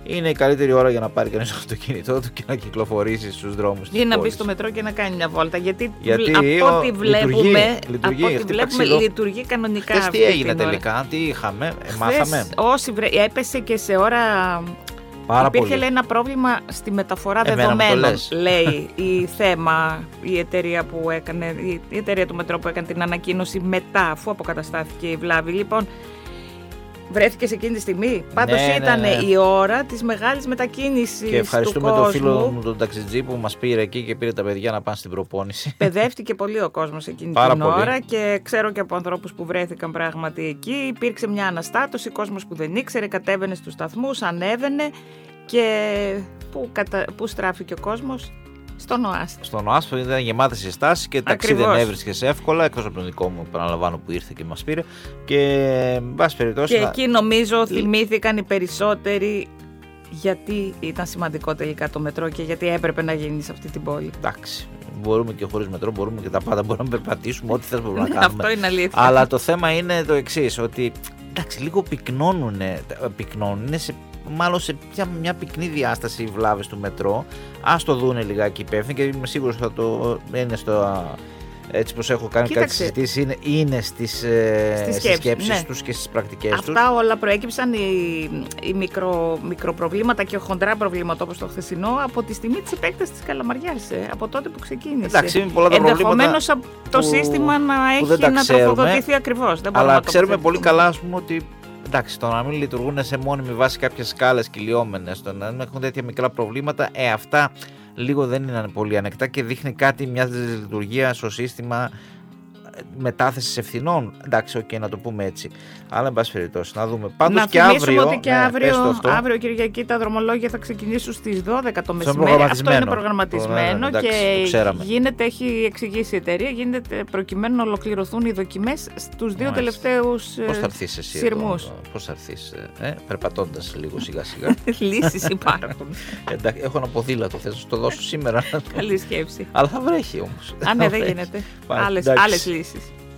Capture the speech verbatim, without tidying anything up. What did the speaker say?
είναι η καλύτερη ώρα για να πάρει κανείς το αυτοκίνητό του και να κυκλοφορήσει στους δρόμους. Ή να μπει στο μετρό και να κάνει μια βόλτα. Γιατί, γιατί από ό,τι βλέπουμε, λειτουργεί, από ό,τι βλέπουμε λειτουργεί κανονικά. Χθες τι έγινε τελικά, τι είχαμε, ε, μάθαμε. Όσοι βρε... έπεσε και σε ώρα. Πάρα Υπήρχε πολύ. Λέει, ένα πρόβλημα στη μεταφορά Εμένα δεδομένων, λέει η θέμα, η εταιρεία, που έκανε, η εταιρεία του μετρό που έκανε την ανακοίνωση μετά, αφού αποκαταστάθηκε η βλάβη. Λοιπόν, βρέθηκε σε εκείνη τη στιγμή. Πάντως ναι, ήταν ναι, ναι. η ώρα της μεγάλης μετακίνησης. Και ευχαριστούμε του τον κόσμου. φίλο μου τον ταξιτζή που μας πήρε εκεί και πήρε τα παιδιά να πάνε στην προπόνηση. Παιδεύτηκε πολύ ο κόσμος εκείνη Πάρα την πολύ. ώρα και ξέρω και από ανθρώπους που βρέθηκαν πράγματι εκεί. Υπήρξε μια αναστάτωση, κόσμος που δεν ήξερε, κατέβαινε στους σταθμούς, ανέβαινε και πού, κατα... πού στράφηκε ο κόσμος? Στον ΟΑΣ. Στον ΟΑΣ που ήταν γεμάτες οι στάσεις και ταξί δεν έβρισκες εύκολα, εκτός από τον δικό μου, επαναλαμβάνω, που ήρθε και μας πήρε. Και, μπας περιπτώσει, και να... εκεί νομίζω θυμήθηκαν οι περισσότεροι γιατί ήταν σημαντικό τελικά το μετρό και γιατί έπρεπε να γίνει σε αυτή την πόλη. Εντάξει. Μπορούμε και χωρίς μετρό, μπορούμε και τα πάντα, μπορούμε να περπατήσουμε, ό,τι θες μπορούμε να κάνουμε. Αυτό είναι αλήθεια. Αλλά το θέμα είναι το εξής, ότι εντάξει, λίγο πυκνώνουνε, πυκνώνουνε σε, μάλλον σε μια, μια πυκνή διάσταση οι βλάβες του μετρό. Ας το δούνε λιγάκι υπεύθυνοι και είμαι σίγουρος ότι θα το είναι στο... Έτσι πως έχω κάνει κάτι συζητήσεις, είναι, είναι στις, ε, στις σκέψεις, σκέψεις ναι. τους και στις πρακτικές Αυτά τους. Αυτά όλα προέκυψαν οι, οι μικρο, μικροπροβλήματα και χοντρά προβλήματα όπως το χθεσινό από τη στιγμή της επέκτασης της Καλαμαριάς, ε, από τότε που ξεκίνησε. Εντάξει, είναι πολλά τα ενδεχομένως προβλήματα το που, σύστημα να έχει να τροφοδοτηθεί ακριβώς. Δεν αλλά ξέρουμε πολύ καλά, ας πούμε, ότι εντάξει, το να μην λειτουργούν σε μόνιμη βάση κάποιες σκάλες κυλιόμενες, το να έχουν τέτοια μικρά προβλήματα, ε, αυτά λίγο δεν είναι πολύ ανεκτά και δείχνει κάτι μια δυσλειτουργία στο σύστημα μετάθεσης ευθυνών. Εντάξει, οκ, okay, να το πούμε έτσι. Αλλά εν πάση περιπτώσει, να δούμε. Πάντως και αύριο. Ότι και ναι, αύριο, αύριο Κυριακή τα δρομολόγια θα ξεκινήσουν στις δώδεκα το μεσημέρι. Αυτό είναι προγραμματισμένο ναι, ναι, εντάξει, και γίνεται, έχει εξηγήσει η εταιρεία, γίνεται προκειμένου να ολοκληρωθούν οι δοκιμές στους δύο τελευταίους σειρμούς. Πώς θα έρθεις, ε, περπατώντας λίγο σιγά σιγά. Λύσεις υπάρχουν. Εντάξει, έχω ένα ποδήλατο, θες να το δώσω σήμερα. Καλή σκέψη. Αλλά θα βρέχει όμως. Α, ναι, δεν γίνεται. Άλλες λύσεις.